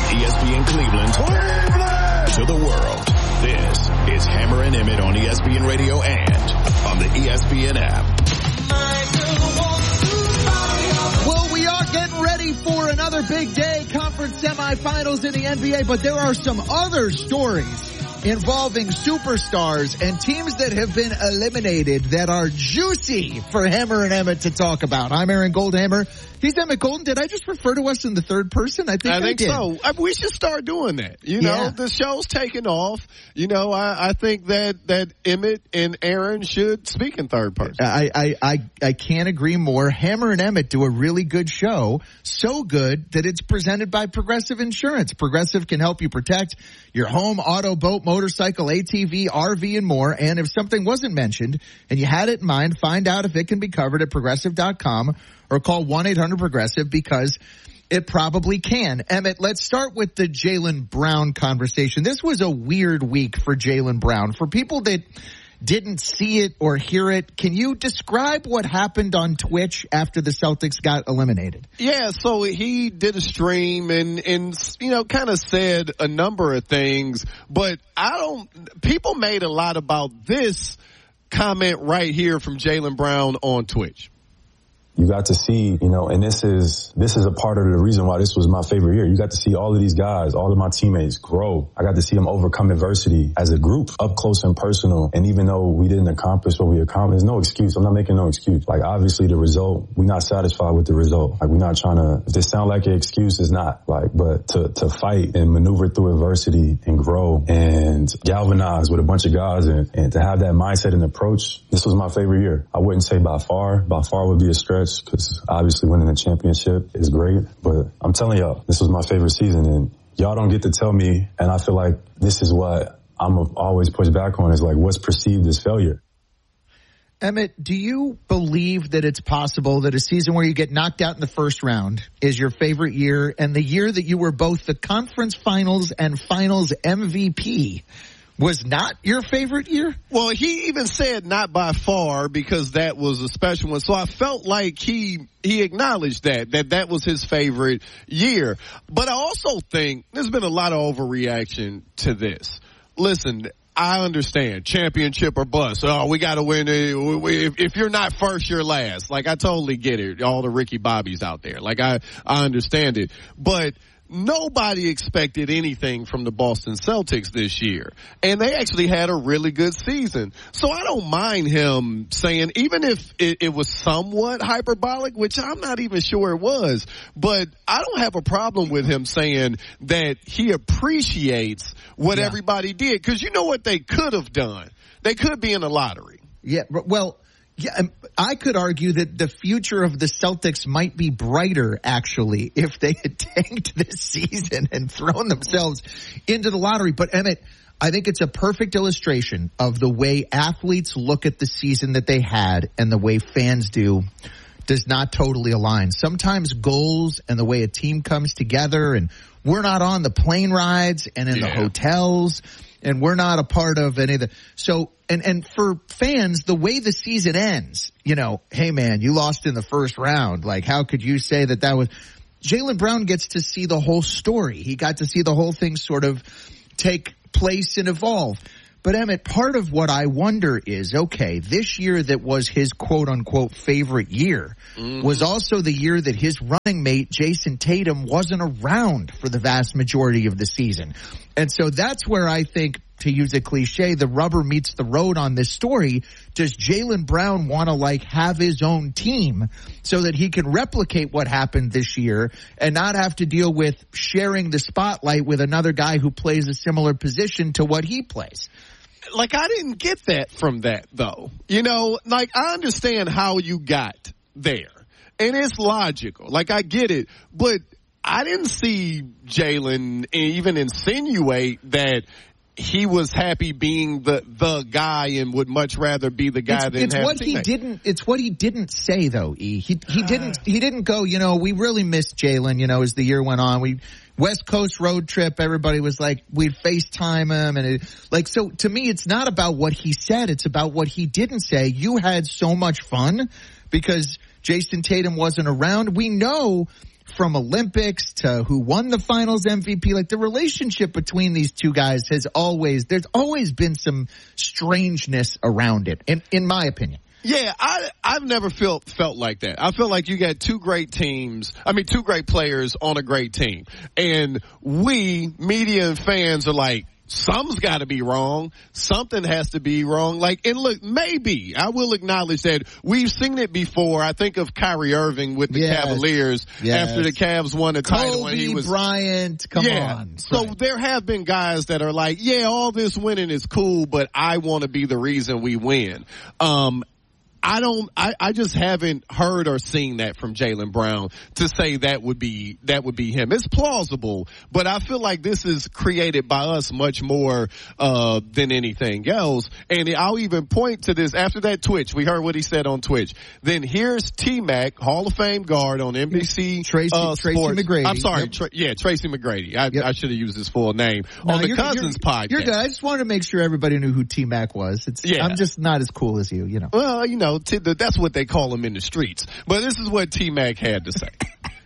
ESPN Cleveland to the world. This is Hammer and Emmett on ESPN Radio and on the ESPN app. Well, we are getting ready for another big day, conference semifinals in the NBA, but there are some other stories involving superstars and teams that have been eliminated that are juicy for Hammer and Emmett to talk about. I'm Aaron Goldhammer. He's Emmett Golden. Did I just refer to us in the third person? I think so. We should start doing that. You know, the show's taking off. You know, I think that Emmett and Aaron should speak in third person. I can't agree more. Hammer and Emmett do a really good show. So good that it's presented by Progressive Insurance. Progressive can help you protect your home, auto, boat, motorcycle, ATV, RV, and more. And if something wasn't mentioned and you had it in mind, find out if it can be covered at Progressive.com or call 1-800-PROGRESSIVE because it probably can. Emmett, let's start with the Jaylen Brown conversation. This was a weird week for Jaylen Brown. For people that didn't see it or hear it, can you describe what happened on Twitch after the Celtics got eliminated? Yeah, so he did a stream and you know, kind of said a number of things, but people made a lot about this comment right here from Jaylen Brown on Twitch. You got to see, you know, and this is a part of the reason why this was my favorite year. You got to see all of these guys, all of my teammates grow. I got to see them overcome adversity as a group, up close and personal. And even though we didn't accomplish what we accomplished, there's no excuse. I'm not making no excuse. Like, obviously the result, we're not satisfied with the result. Like, we're not trying to, if this sound like an excuse, it's not. Like, but to fight and maneuver through adversity and grow and galvanize with a bunch of guys and to have that mindset and approach, this was my favorite year. I wouldn't say by far would be a stretch, because obviously winning a championship is great, but I'm telling y'all, this was my favorite season, and y'all don't get to tell me, and I feel like this is what I'm always push back on, is like what's perceived as failure. Emmett, do you believe that it's possible that a season where you get knocked out in the first round is your favorite year, and the year that you were both the conference finals and finals MVP was not your favorite year? Well, he even said not by far, because that was a special one. So I felt like he acknowledged that was his favorite year. But I also think there's been a lot of overreaction to this. Listen, I understand championship or bust. Oh, we got to win. If you're not first, you're last. Like, I totally get it. All the Ricky Bobbies out there. Like, I understand it. But nobody expected anything from the Boston Celtics this year. And they actually had a really good season. So I don't mind him saying, even if it was somewhat hyperbolic, which I'm not even sure it was, but I don't have a problem with him saying that he appreciates what everybody did. Because you know what they could have done? They could be in the lottery. Yeah, well, yeah, I could argue that the future of the Celtics might be brighter, actually, if they had tanked this season and thrown themselves into the lottery. But, Emmett, I think it's a perfect illustration of the way athletes look at the season that they had and the way fans do does not totally align. Sometimes goals and the way a team comes together, and we're not on the plane rides and in the hotels, and we're not a part of any of the – so – And for fans, the way the season ends, you know, hey man, you lost in the first round. Like, how could you say that was Jaylen Brown gets to see the whole story. He got to see the whole thing sort of take place and evolve. But Emmett, part of what I wonder is, okay, this year that was his quote unquote favorite year was also the year that his running mate, Jason Tatum, wasn't around for the vast majority of the season. And so that's where I think, to use a cliche, the rubber meets the road on this story. Does Jaylen Brown want to have his own team so that he can replicate what happened this year and not have to deal with sharing the spotlight with another guy who plays a similar position to what he plays? Like, I didn't get that from that, though. You know, like, I understand how you got there, and it's logical. Like, I get it, but I didn't see Jaylen even insinuate that he was happy being the guy and would much rather be the guy than have a teammate. It's what he didn't say, though, E. He didn't go, you know, we really missed Jaylen, you know, as the year went on. West Coast road trip, everybody was like, we'd FaceTime him. And so to me, it's not about what he said. It's about what he didn't say. You had so much fun because Jason Tatum wasn't around. We know from Olympics to who won the finals MVP. Like, the relationship between these two guys there's always been some strangeness around it, in my opinion. Yeah, I've never felt like that. I feel like you got two great players on a great team. And we, media and fans, are like, something's got to be wrong. Something has to be wrong. Like, and look, maybe I will acknowledge that we've seen it before. I think of Kyrie Irving with the Cavaliers after the Cavs won the title. Kobe, and he was Bryant. Come on. So there have been guys that are like, yeah, all this winning is cool, but I want to be the reason we win. I just haven't heard or seen that from Jaylen Brown to say that would be him. It's plausible, but I feel like this is created by us much more, than anything else. And I'll even point to this after that Twitch. We heard what he said on Twitch. Then here's T-Mac, Hall of Fame guard on NBC. Tracy McGrady. I'm sorry. Tracy McGrady. I should have used his full name on the Cousins podcast. You're good. I just wanted to make sure everybody knew who T-Mac was. I'm just not as cool as you, you know. Well, you know, that's what they call him in the streets. But this is what T-Mac had to say.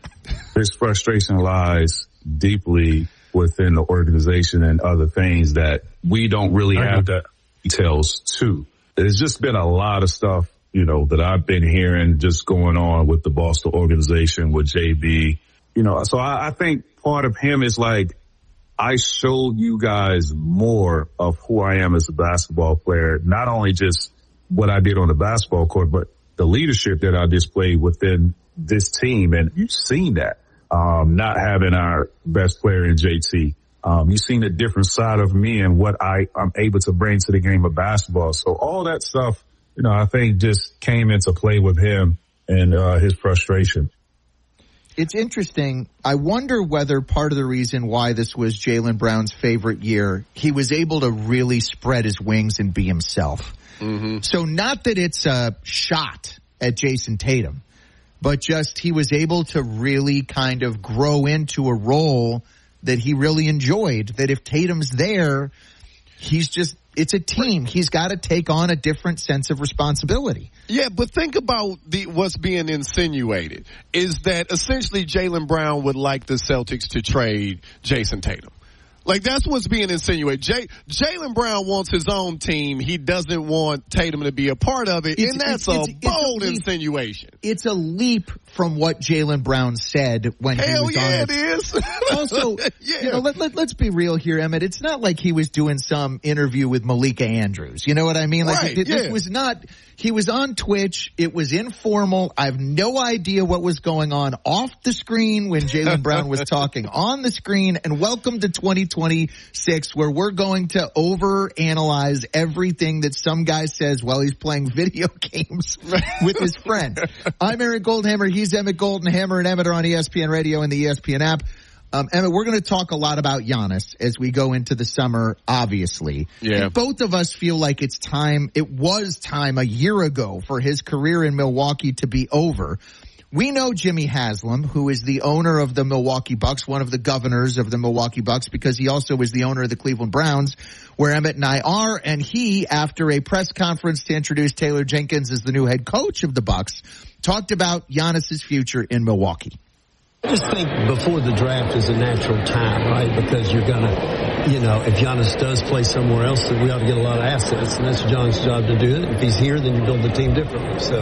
His frustration lies deeply within the organization and other things that we don't really have the details to. There's just been a lot of stuff, you know, that I've been hearing just going on with the Boston organization, with JB. You know, so I think part of him is like, I showed you guys more of who I am as a basketball player, not only just what I did on the basketball court, but the leadership that I displayed within this team. And you've seen that, not having our best player in JT. You've seen a different side of me and what I'm able to bring to the game of basketball. So all that stuff, you know, I think just came into play with him and his frustration. It's interesting. I wonder whether part of the reason why this was Jaylen Brown's favorite year, he was able to really spread his wings and be himself. Mm-hmm. So not that it's a shot at Jason Tatum, but just he was able to really kind of grow into a role that he really enjoyed, that if Tatum's there, it's a team. He's got to take on a different sense of responsibility. Yeah, but think about what's being insinuated is that essentially Jaylen Brown would like the Celtics to trade Jason Tatum. Like, that's what's being insinuated. Jaylen Brown wants his own team. He doesn't want Tatum to be a part of it, and that's a bold insinuation. It's a leap from what Jaylen Brown said when he was on it is. Also, you know, let's be real here, Emmett. It's not like he was doing some interview with Malika Andrews. You know what I mean? Like, this was not. He was on Twitch. It was informal. I have no idea what was going on off the screen when Jaylen Brown was talking on the screen. And welcome to 2026, where we're going to overanalyze everything that some guy says while he's playing video games with his friend. I'm Aaron Goldhammer. He's Emmett Golden. Hammer and Emmett are on ESPN Radio and the ESPN app. Emmett, we're going to talk a lot about Giannis as we go into the summer, obviously. Yeah. And both of us feel like it was time a year ago for his career in Milwaukee to be over. We know Jimmy Haslam, who is the owner of the Milwaukee Bucks, one of the governors of the Milwaukee Bucks, because he also is the owner of the Cleveland Browns, where Emmett and I are. And he, after a press conference to introduce Taylor Jenkins as the new head coach of the Bucks, talked about Giannis's future in Milwaukee. I just think before the draft is a natural time, right? Because you're going to, you know, if Giannis does play somewhere else, then we ought to get a lot of assets, and that's John's job to do it. If he's here, then you build the team differently. So,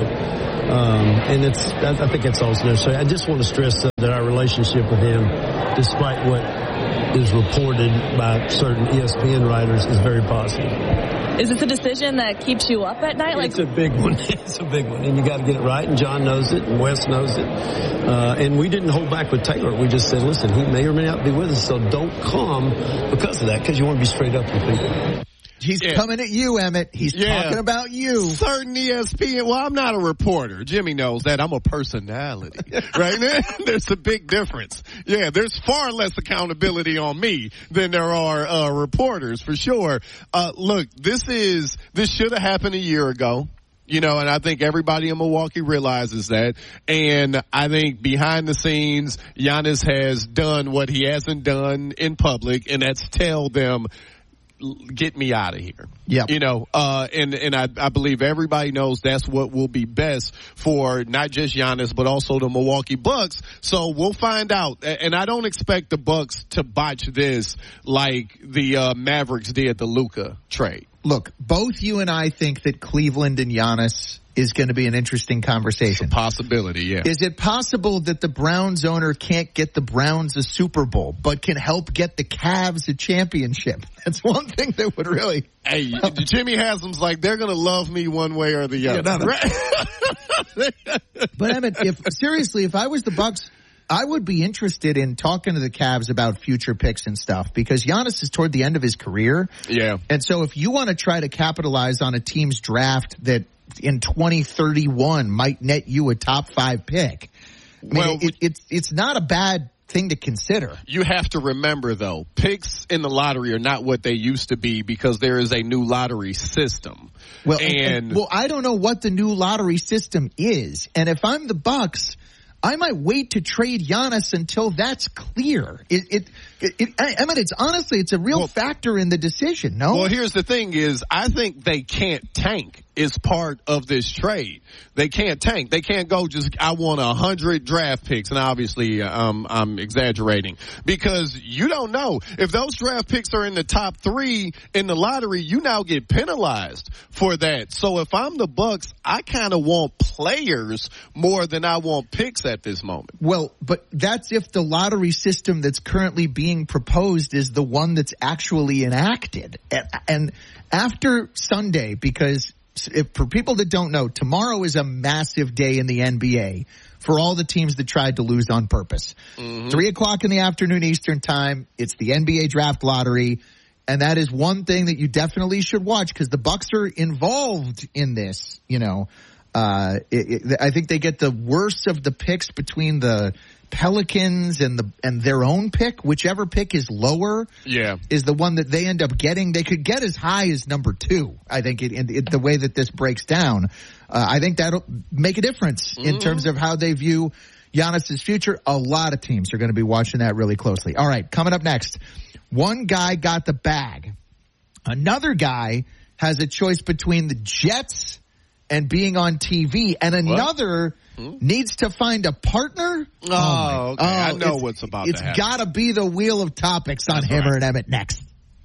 and I think it's also necessary. I just want to stress that our relationship with him, despite what is reported by certain ESPN writers, is very positive. Is this a decision that keeps you up at night? It's a big one. It's a big one. And you got to get it right. And John knows it. And Wes knows it. And we didn't hold back with Taylor. We just said, listen, he may or may not be with us. So don't come because of that, because you want to be straight up with people. He's coming at you, Emmett. He's talking about you. Certain ESPN. Well, I'm not a reporter. Jimmy knows that. I'm a personality. Right? There's a big difference. Yeah, there's far less accountability on me than there are reporters, for sure. Look, this should have happened a year ago. You know, and I think everybody in Milwaukee realizes that. And I think behind the scenes, Giannis has done what he hasn't done in public, and that's tell them, get me out of here. Yep. You know, and I believe everybody knows that's what will be best for not just Giannis, but also the Milwaukee Bucks. So we'll find out. And I don't expect the Bucks to botch this like the Mavericks did the Luka trade. Look, both you and I think that Cleveland and Giannis is going to be an interesting conversation. It's a possibility, yeah. Is it possible that the Browns owner can't get the Browns a Super Bowl, but can help get the Cavs a championship? That's one thing that would really... Hey, Jimmy Haslam's like, they're going to love me one way or the other. But Emmett, if I was the Bucks, I would be interested in talking to the Cavs about future picks and stuff, because Giannis is toward the end of his career. Yeah. And so if you want to try to capitalize on a team's draft that in 2031 might net you a top 5 pick, it's not a bad thing to consider. You have to remember, though, picks in the lottery are not what they used to be because there is a new lottery system. Well, I don't know what the new lottery system is. And if I'm the Bucks, I might wait to trade Giannis until that's clear. It's a real factor in the decision, no? Well, here's the thing is, I think they can't tank is part of this trade. They can't tank. They can't go just, I want 100 draft picks. And obviously, I'm exaggerating because you don't know. If those draft picks are in the top 3 in the lottery, you now get penalized for that. So if I'm the Bucks, I kind of want players more than I want picks at this moment. Well, but that's if the lottery system that's currently being proposed is the one that's actually enacted. And after Sunday, because for people that don't know, tomorrow is a massive day in the NBA for all the teams that tried to lose on purpose. 3:00 in the afternoon Eastern time, it's the NBA draft lottery. And that is one thing that you definitely should watch because the Bucks are involved in this, you know. I think they get the worst of the picks between the Pelicans and their own pick. Whichever pick is lower is the one that they end up getting. They could get as high as number 2, I think, the way that this breaks down. I think that'll make a difference in terms of how they view Giannis's future. A lot of teams are going to be watching that really closely. All right, coming up next, one guy got the bag. Another guy has a choice between the Jets and being on TV, and another needs to find a partner. Okay. I know what's about to happen. It's got to be the wheel of topics on Hammer and Emmett next.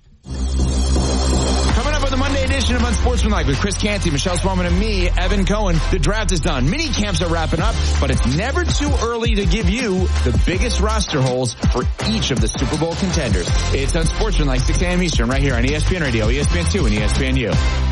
Coming up on the Monday edition of Unsportsmanlike with Chris Canty, Michelle Swellman, and me, Evan Cohen. The draft is done. Mini camps are wrapping up, but it's never too early to give you the biggest roster holes for each of the Super Bowl contenders. It's Unsportsmanlike, 6 a.m. Eastern, right here on ESPN Radio, ESPN2, and ESPNU.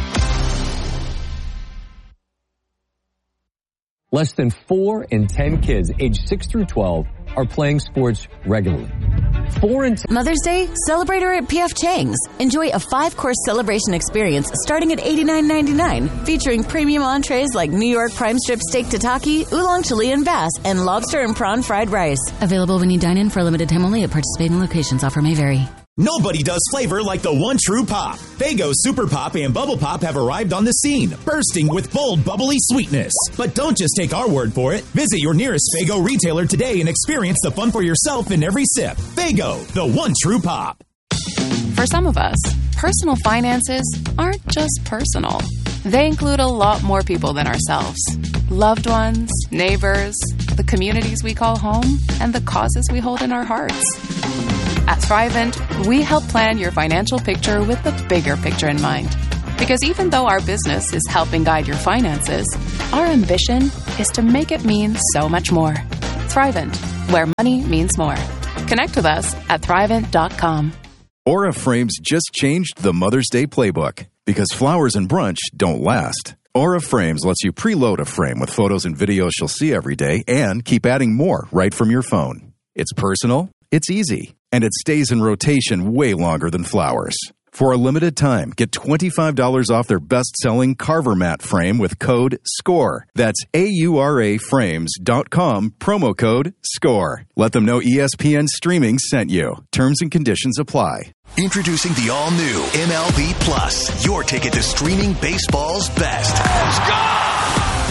Less than 4 in 10 kids aged 6 through 12 are playing sports regularly. 4 in 10. Mother's Day? Celebrate her at P.F. Chang's. Enjoy a 5-course celebration experience starting at $89.99, featuring premium entrees like New York prime strip steak tataki, oolong chili and bass, and lobster and prawn fried rice. Available when you dine in for a limited time only at participating locations. Offer may vary. Nobody does flavor like the one true pop. Faygo Super Pop and Bubble Pop have arrived on the scene, bursting with bold, bubbly sweetness. But don't just take our word for it. Visit your nearest Faygo retailer today and experience the fun for yourself in every sip. Faygo, the one true pop. For some of us, personal finances aren't just personal. They include a lot more people than ourselves. Loved ones, neighbors, the communities we call home, and the causes we hold in our hearts. At Thrivent, we help plan your financial picture with the bigger picture in mind. Because even though our business is helping guide your finances, our ambition is to make it mean so much more. Thrivent, where money means more. Connect with us at Thrivent.com. Aura Frames just changed the Mother's Day playbook because flowers and brunch don't last. Aura Frames lets you preload a frame with photos and videos she'll see every day and keep adding more right from your phone. It's personal, it's easy, and it stays in rotation way longer than flowers. For a limited time, get $25 off their best-selling Carver Mat frame with code SCORE. That's AURAFrames.com, promo code SCORE. Let them know ESPN Streaming sent you. Terms and conditions apply. Introducing the all-new MLB Plus, your ticket to streaming baseball's best. Let's go!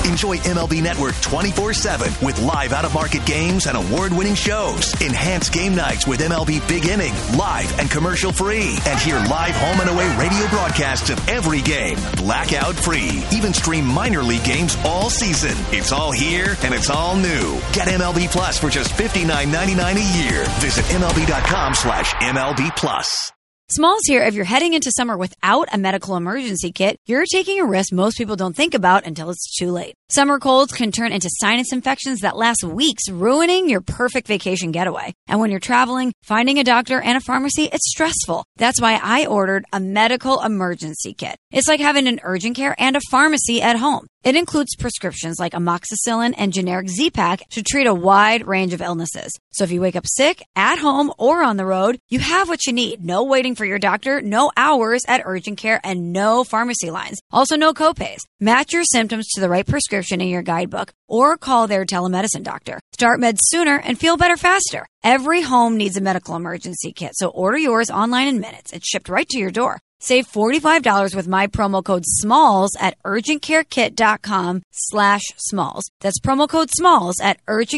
Enjoy MLB Network 24/7 with live out-of-market games and award-winning shows. Enhance game nights with MLB Big Inning, live and commercial-free. And hear live home and away radio broadcasts of every game, blackout-free. Even stream minor league games all season. It's all here and it's all new. Get MLB Plus for just $59.99 a year. Visit MLB.com/MLB Plus. Smalls here. If you're heading into summer without a medical emergency kit, you're taking a risk most people don't think about until it's too late. Summer colds can turn into sinus infections that last weeks, ruining your perfect vacation getaway. And when you're traveling, finding a doctor and a pharmacy, it's stressful. That's why I ordered a medical emergency kit. It's like having an urgent care and a pharmacy at home. It includes prescriptions like amoxicillin and generic Z-Pak to treat a wide range of illnesses. So if you wake up sick, at home, or on the road, you have what you need. No waiting for your doctor, no hours at urgent care, and no pharmacy lines. Also, no copays. Match your symptoms to the right prescription in your guidebook or call their telemedicine doctor. Start meds sooner and feel better faster. Every home needs a medical emergency kit, so order yours online in minutes. It's shipped right to your door. Save $45 with my promo code SMALLS at urgentcarekit.com/smalls. That's promo code SMALLS at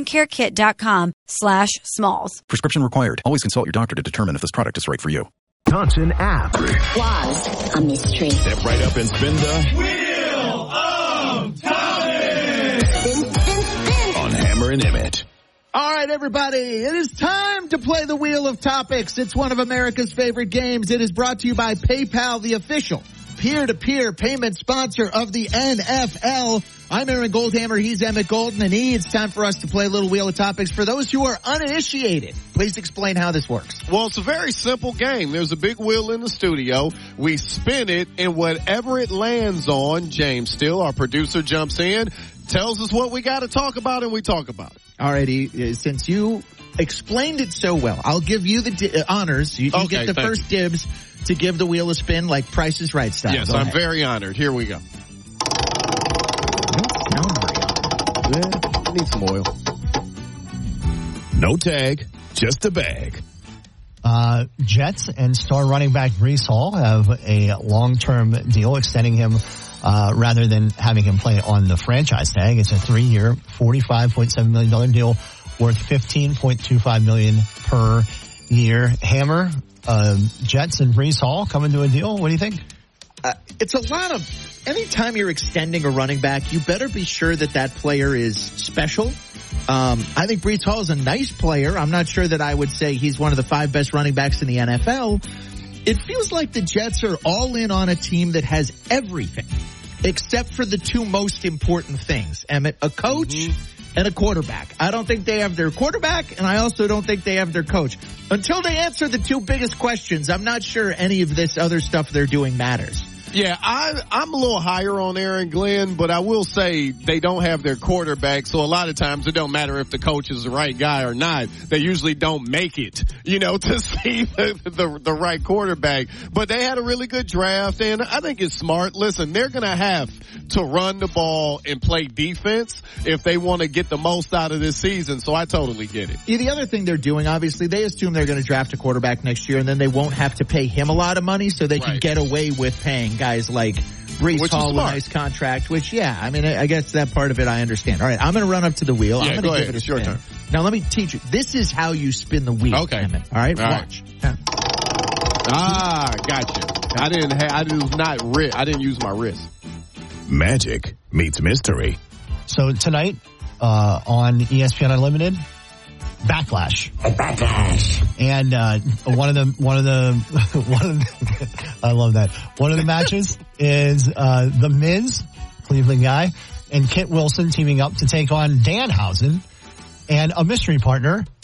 urgentcarekit.com/smalls. Prescription required. Always consult your doctor to determine if this product is right for you. Johnson app. Was a mystery. Step right up and spin the Wheel of Time. Spin. On Hammer and Emmett. All right, everybody, it is time to play the Wheel of Topics. It's one of America's favorite games. It is brought to you by PayPal, the official peer-to-peer payment sponsor of the NFL. I'm Aaron Goldhammer. He's Emmett Golden, and it's time for us to play a little Wheel of Topics. For those who are uninitiated, please explain how this works. Well, it's a very simple game. There's a big wheel in the studio. We spin it, and whatever it lands on, James Steele, our producer, jumps in, tells us what we got to talk about, and we talk about it. All righty. Since you explained it so well, I'll give you the honors. You get the first dibs to give the wheel a spin like Price is Right style. Yes, I'm very honored. Here we go. I need some oil. No tag, just a bag. Jets and star running back Breece Hall have a long-term deal extending him rather than having him play on the franchise tag. It's a 3-year, $45.7 million deal worth $15.25 million per year. Hammer, Jets and Breece Hall coming to a deal. What do you think? It's a lot of, anytime you're extending a running back, you better be sure that that player is special. I think Breece Hall is a nice player. I'm not sure that I would say he's one of the 5 best running backs in the NFL. It feels like the Jets are all in on a team that has everything except for the 2 most important things, Emmett, a coach and a quarterback. I don't think they have their quarterback, and I also don't think they have their coach. Until they answer the 2 biggest questions, I'm not sure any of this other stuff they're doing matters. Yeah, I'm a little higher on Aaron Glenn, but I will say they don't have their quarterback, so a lot of times it don't matter if the coach is the right guy or not. They usually don't make it, to see the right quarterback. But they had a really good draft, and I think it's smart. Listen, they're going to have to run the ball and play defense if they want to get the most out of this season, so I totally get it. Yeah, the other thing they're doing, obviously, they assume they're going to draft a quarterback next year, and then they won't have to pay him a lot of money, so they can get away with paying guys like Breece Hall with a nice contract, which, I guess that part of it I understand. All right, I'm going to run up to the wheel. I'm going to give it a spin. Your turn. Now, let me teach you. This is how you spin the wheel. Okay. Emmett. All right, watch. Right. Gotcha. I didn't use my wrist. Magic meets mystery. So tonight, on ESPN Unlimited, Backlash. And one of the I love that. One of the matches is The Miz, Cleveland guy, and Kit Wilson teaming up to take on Danhausen and a mystery partner,